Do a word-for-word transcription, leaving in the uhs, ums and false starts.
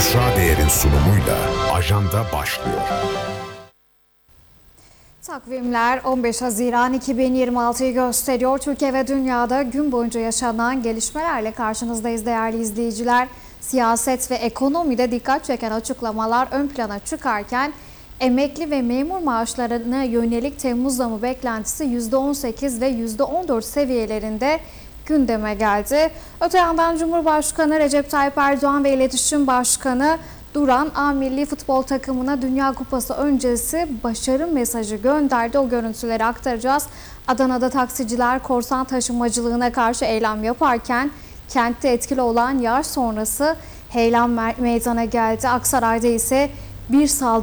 Esra Değer'in sunumuyla Ajanda başlıyor. Takvimler on beş Haziran iki bin yirmi altıyı gösteriyor. Türkiye ve dünyada gün boyunca yaşanan gelişmelerle karşınızdayız değerli izleyiciler. Siyaset ve ekonomide dikkat çeken açıklamalar ön plana çıkarken emekli ve memur maaşlarına yönelik Temmuz zamı beklentisi yüzde on sekiz ve yüzde on dört seviyelerinde gündeme geldi. Öte yandan Cumhurbaşkanı Recep Tayyip Erdoğan ve İletişim Başkanı Duran A Milli Futbol takımına Dünya Kupası öncesi başarı mesajı gönderdi. O görüntüleri aktaracağız. Adana'da taksiciler korsan taşımacılığına karşı eylem yaparken kentte etkili olan yağış sonrası heyelan meydana geldi. Aksaray'da ise bir saldırı